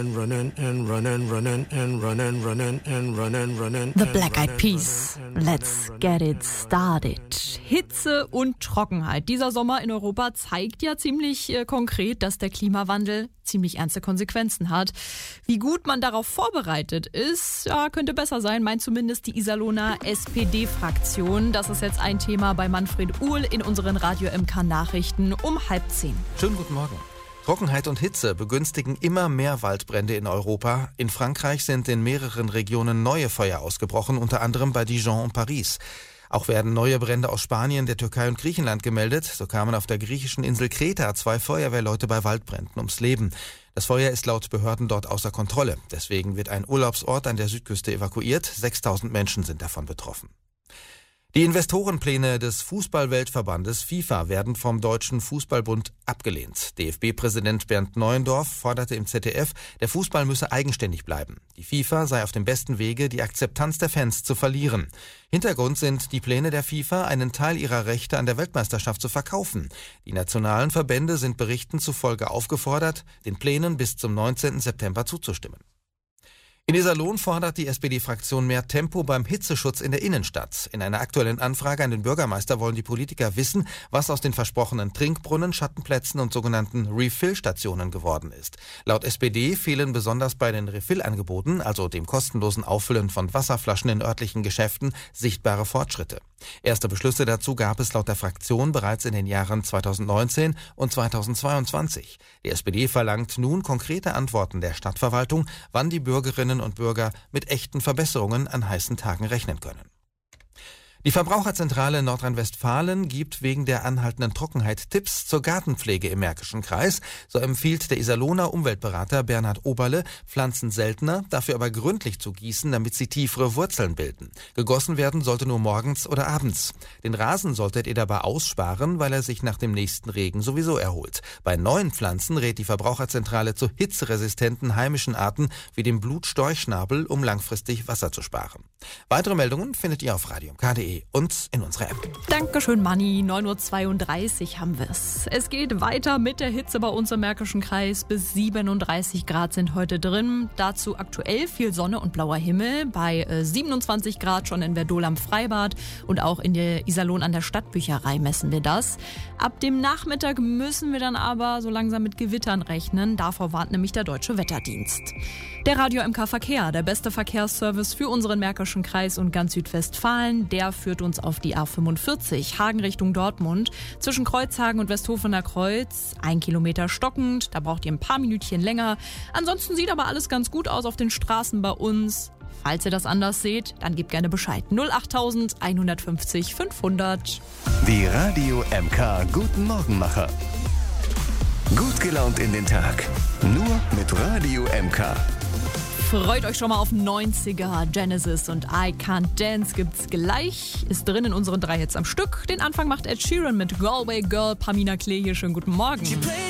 The Black Eyed Peas. Let's get it started. Hitze und Trockenheit. Dieser Sommer in Europa zeigt ja ziemlich konkret, dass der Klimawandel ziemlich ernste Konsequenzen hat. Wie gut man darauf vorbereitet ist, ja, könnte besser sein, meint zumindest die Iserlohner SPD-Fraktion. Das ist jetzt ein Thema bei Manfred Uhl in unseren Radio MK Nachrichten um 9:30. Schönen guten Morgen. Trockenheit und Hitze begünstigen immer mehr Waldbrände in Europa. In Frankreich sind in mehreren Regionen neue Feuer ausgebrochen, unter anderem bei Dijon und Paris. Auch werden neue Brände aus Spanien, der Türkei und Griechenland gemeldet. So kamen auf der griechischen Insel Kreta 2 Feuerwehrleute bei Waldbränden ums Leben. Das Feuer ist laut Behörden dort außer Kontrolle. Deswegen wird ein Urlaubsort an der Südküste evakuiert. 6.000 Menschen sind davon betroffen. Die Investorenpläne des Fußball-Weltverbandes FIFA werden vom Deutschen Fußballbund abgelehnt. DFB-Präsident Bernd Neuendorf forderte im ZDF, der Fußball müsse eigenständig bleiben. Die FIFA sei auf dem besten Wege, die Akzeptanz der Fans zu verlieren. Hintergrund sind die Pläne der FIFA, einen Teil ihrer Rechte an der Weltmeisterschaft zu verkaufen. Die nationalen Verbände sind Berichten zufolge aufgefordert, den Plänen bis zum 19. September zuzustimmen. In Iserlohn fordert die SPD-Fraktion mehr Tempo beim Hitzeschutz in der Innenstadt. In einer aktuellen Anfrage an den Bürgermeister wollen die Politiker wissen, was aus den versprochenen Trinkbrunnen, Schattenplätzen und sogenannten Refill-Stationen geworden ist. Laut SPD fehlen besonders bei den Refill-Angeboten, also dem kostenlosen Auffüllen von Wasserflaschen in örtlichen Geschäften, sichtbare Fortschritte. Erste Beschlüsse dazu gab es laut der Fraktion bereits in den Jahren 2019 und 2022. Die SPD verlangt nun konkrete Antworten der Stadtverwaltung, wann die Bürgerinnen und Bürger mit echten Verbesserungen an heißen Tagen rechnen können. Die Verbraucherzentrale Nordrhein-Westfalen gibt wegen der anhaltenden Trockenheit Tipps zur Gartenpflege im Märkischen Kreis. So empfiehlt der Iserlohner Umweltberater Bernhard Oberle, Pflanzen seltener, dafür aber gründlich zu gießen, damit sie tiefere Wurzeln bilden. Gegossen werden sollte nur morgens oder abends. Den Rasen solltet ihr dabei aussparen, weil er sich nach dem nächsten Regen sowieso erholt. Bei neuen Pflanzen rät die Verbraucherzentrale zu hitzeresistenten heimischen Arten wie dem Blutstorchschnabel, um langfristig Wasser zu sparen. Weitere Meldungen findet ihr auf radiom.de und in unserer App. Dankeschön, Manni. 9:32 Uhr haben wir es. Es geht weiter mit der Hitze bei uns im Märkischen Kreis. Bis 37 Grad sind heute drin. Dazu aktuell viel Sonne und blauer Himmel. Bei 27 Grad schon in Verdol am Freibad und auch in der Iserlohn an der Stadtbücherei messen wir das. Ab dem Nachmittag müssen wir dann aber so langsam mit Gewittern rechnen. Davor warnt nämlich der Deutsche Wetterdienst. Der Radio MK Verkehr, der beste Verkehrsservice für unseren Märkischen Kreis und ganz Südwestfalen, der führt uns auf die A45, Hagen Richtung Dortmund. Zwischen Kreuzhagen und Westhofener Kreuz, 1 Kilometer stockend, da braucht ihr ein paar Minütchen länger. Ansonsten sieht aber alles ganz gut aus auf den Straßen bei uns. Falls ihr das anders seht, dann gebt gerne Bescheid. 08000 150 500. Die Radio MK Guten Morgenmacher. Gut gelaunt in den Tag. Nur mit Radio MK. Freut euch schon mal auf 90er. Genesis und I Can't Dance gibt's gleich. Ist drin in unseren 3 Hits am Stück. Den Anfang macht Ed Sheeran mit Galway Girl. Pamina Klee hier. Schönen guten Morgen.